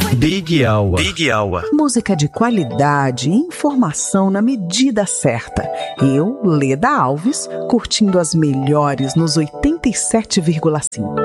Big Hour. Big Hour. Música de qualidade e informação na medida certa. Eu, Leda Alves, curtindo as melhores nos 87,5.